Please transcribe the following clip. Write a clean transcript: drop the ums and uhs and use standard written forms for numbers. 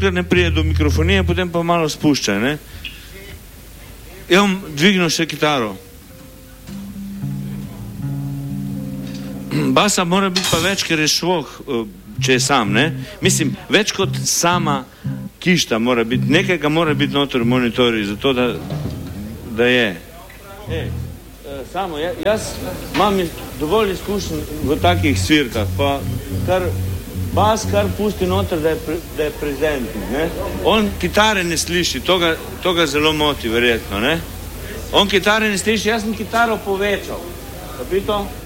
ker ne prije do mikrofonije, potem pa malo spušča, ne? Ja bom dvignil še kitaro. Basa mora biti pa več, ker je švoh, če je sam, ne? Mislim, več kot sama kišta mora biti, nekaj mora biti noter v monitorju, zato da je. Samo, jaz imam dovolj izkušen v takih svirkah, pa bas kar pusti noter, da je prezentni, ne? On kitare ne sliši, to ga zelo moti, verjetno, ne? On kitare ne sliši, jaz sem kitaro povečal. Pa bi to?